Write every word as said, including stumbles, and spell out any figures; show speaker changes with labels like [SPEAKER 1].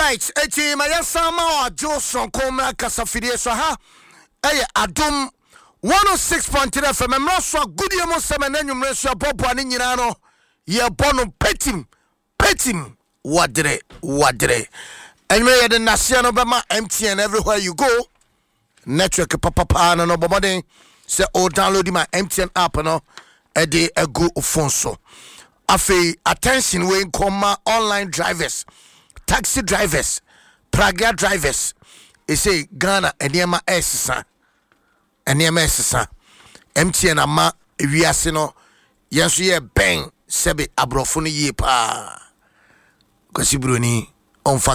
[SPEAKER 1] Alright, eti maya sama wa Johnson koma kasafidie so ha. Eye adom one oh six point three F M. Mraso agudie mo semene nwumre so abobo ani nyina no. Ye bono petim. Petim wadre wadre. Anyway, ye de nasia no bema M T N everywhere you go. Network papa pa na no bomodin. Se o download my M T N app no. E de ego phone so. Afi attention we come online drivers. Taxi drivers, Praga drivers, they say Ghana and Yama Essa, and Yama Essa, M T N Ama, Viasino, Yansuye Bang, Sebe Abrofuni Yepa, Gosibruni, on